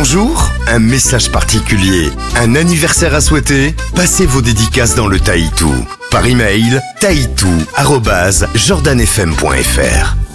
bonjour, un message particulier, un anniversaire à souhaiter? Passez vos dédicaces dans le Taïtou. Par email, taïtou@jordanfm.fr.